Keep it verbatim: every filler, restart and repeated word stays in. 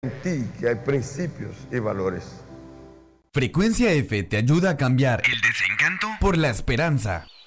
en ti que hay principios y valores. Frecuencia F te ayuda a cambiar el desencanto por la esperanza.